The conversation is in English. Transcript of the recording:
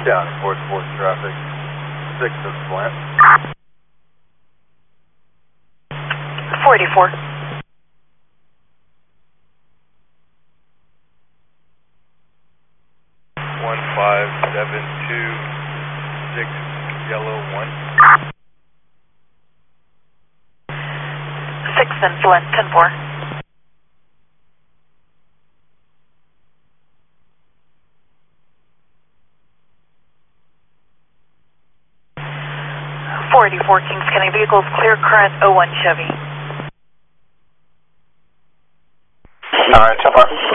Down 4-4 traffic. 6 is Flint. 44. 15726 Yellow 1. 6 in Flint, 10-4. .484 Kings County vehicles clear current 01 Chevy. Alright, 10-4.